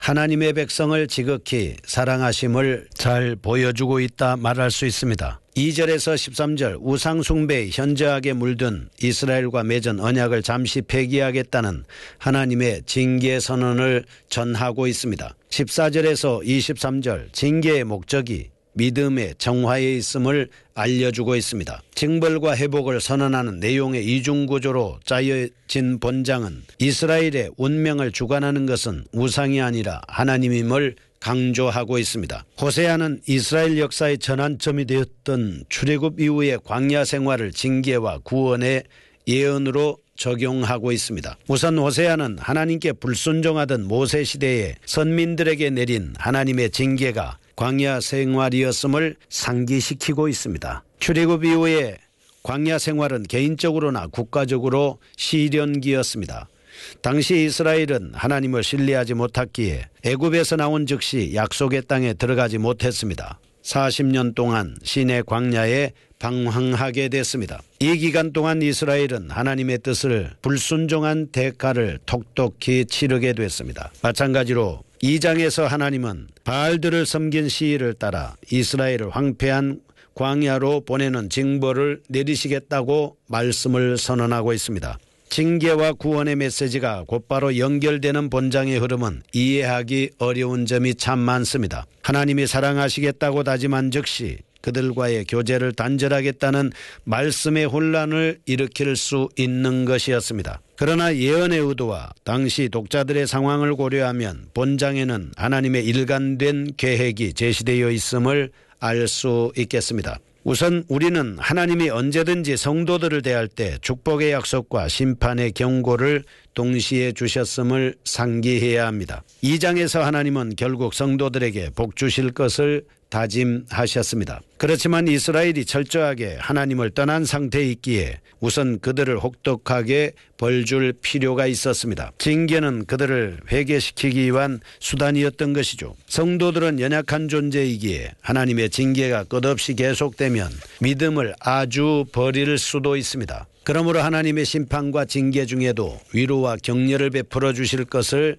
하나님의 백성을 지극히 사랑하심을 잘 보여주고 있다 말할 수 있습니다. 2절에서 13절 우상숭배에 현저하게 물든 이스라엘과 맺은 언약을 잠시 폐기하겠다는 하나님의 징계 선언을 전하고 있습니다. 14절에서 23절 징계의 목적이 믿음의 정화에 있음을 알려주고 있습니다. 징벌과 회복을 선언하는 내용의 이중구조로 짜여진 본장은 이스라엘의 운명을 주관하는 것은 우상이 아니라 하나님임을 강조하고 있습니다. 호세아는 이스라엘 역사의 전환점이 되었던 출애굽 이후의 광야 생활을 징계와 구원의 예언으로 적용하고 있습니다. 우선 호세아는 하나님께 불순종하던 모세 시대에 선민들에게 내린 하나님의 징계가 광야 생활이었음을 상기시키고 있습니다. 출애굽 이후에 광야 생활은 개인적으로나 국가적으로 시련기였습니다. 당시 이스라엘은 하나님을 신뢰하지 못했기에 애굽에서 나온 즉시 약속의 땅에 들어가지 못했습니다. 40년 동안 시내 광야에 방황하게 됐습니다. 이 기간 동안 이스라엘은 하나님의 뜻을 불순종한 대가를 톡톡히 치르게 됐습니다. 마찬가지로 2장에서 하나님은 바알들을 섬긴 시위를 따라 이스라엘을 황폐한 광야로 보내는 징벌을 내리시겠다고 말씀을 선언하고 있습니다. 징계와 구원의 메시지가 곧바로 연결되는 본장의 흐름은 이해하기 어려운 점이 참 많습니다. 하나님이 사랑하시겠다고 다짐한 즉시 그들과의 교제를 단절하겠다는 말씀의 혼란을 일으킬 수 있는 것이었습니다. 그러나 예언의 의도와 당시 독자들의 상황을 고려하면 본장에는 하나님의 일관된 계획이 제시되어 있음을 알 수 있겠습니다. 우선 우리는 하나님이 언제든지 성도들을 대할 때 축복의 약속과 심판의 경고를 동시에 주셨음을 상기해야 합니다. 2장에서 하나님은 결국 성도들에게 복 주실 것을 다짐하셨습니다. 그렇지만 이스라엘이 철저하게 하나님을 떠난 상태에 있기에 우선 그들을 혹독하게 벌줄 필요가 있었습니다. 징계는 그들을 회개시키기 위한 수단이었던 것이죠. 성도들은 연약한 존재이기에 하나님의 징계가 끝없이 계속되면 믿음을 아주 버릴 수도 있습니다. 그러므로 하나님의 심판과 징계 중에도 위로와 격려를 베풀어 주실 것을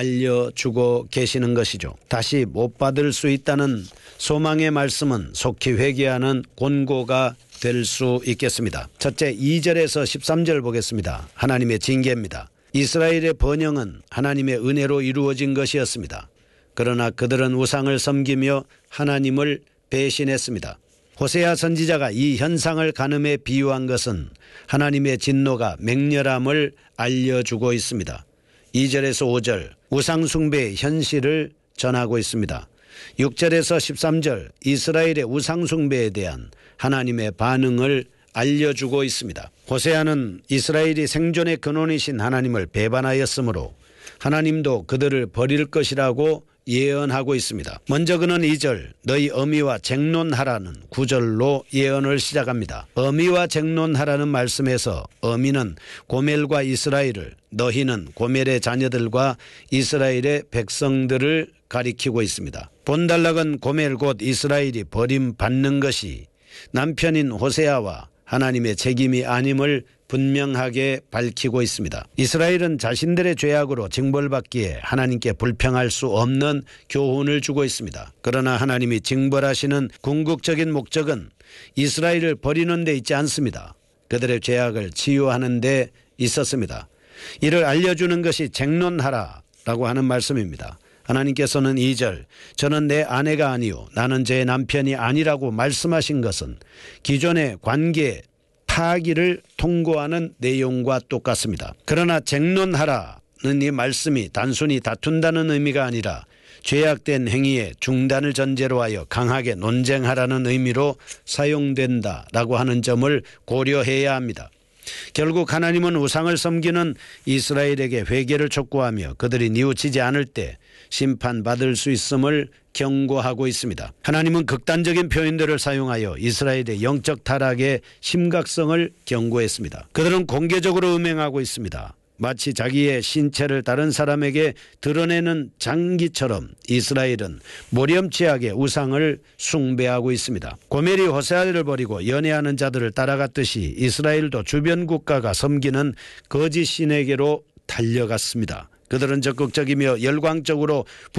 알려주고 계시는 것이죠. 다시 못 받을 수 있다는 소망의 말씀은 속히 회개하는 권고가 될 수 있겠습니다. 첫째 2절에서 13절 보겠습니다. 하나님의 징계입니다. 이스라엘의 번영은 하나님의 은혜로 이루어진 것이었습니다. 그러나 그들은 우상을 섬기며 하나님을 배신했습니다. 호세아 선지자가 이 현상을 간음에 비유한 것은 하나님의 진노가 맹렬함을 알려주고 있습니다. 2절에서 5절 우상 숭배의 현실을 전하고 있습니다. 6절에서 13절 이스라엘의 우상 숭배에 대한 하나님의 반응을 알려주고 있습니다. 호세아는 이스라엘이 생존의 근원이신 하나님을 배반하였으므로 하나님도 그들을 버릴 것이라고 예언하고 있습니다. 먼저 그는 2절 너희 어미와 쟁론하라는 9절로 예언을 시작합니다. 어미와 쟁론하라는 말씀에서 어미는 고멜과 이스라엘을, 너희는 고멜의 자녀들과 이스라엘의 백성들을 가리키고 있습니다. 본달락은 고멜 곧 이스라엘이 버림받는 것이 남편인 호세아와 하나님의 책임이 아님을 분명하게 밝히고 있습니다. 이스라엘은 자신들의 죄악으로 징벌받기에 하나님께 불평할 수 없는 교훈을 주고 있습니다. 그러나 하나님이 징벌하시는 궁극적인 목적은 이스라엘을 버리는 데 있지 않습니다. 그들의 죄악을 치유하는 데 있었습니다. 이를 알려주는 것이 쟁론하라라고 하는 말씀입니다. 하나님께서는 2절 저는 내 아내가 아니요 나는 제 남편이 아니라고 말씀하신 것은 기존의 관계 파기를 통고하는 내용과 똑같습니다. 그러나 쟁론하라는 이 말씀이 단순히 다툰다는 의미가 아니라 죄악된 행위의 중단을 전제로 하여 강하게 논쟁하라는 의미로 사용된다라고 하는 점을 고려해야 합니다. 결국 하나님은 우상을 섬기는 이스라엘에게 회개를 촉구하며 그들이 뉘우치지 않을 때 심판받을 수 있음을 경고하고 있습니다. 하나님은 극단적인 표현들을 사용하여 이스라엘의 영적 타락의 심각성을 경고했습니다. 그들은 공개적으로 음행하고 있습니다. 마치 자기의 신체를 다른 사람에게 드러내는 장기처럼 이스라엘은 모렴치하게 우상을 숭배하고 있습니다. 고멜이 호세아를 버리고 연애하는 자들을 따라갔듯이 이스라엘도 주변 국가가 섬기는 거짓 신에게로 달려갔습니다. 그들은 적극적이며 열광적으로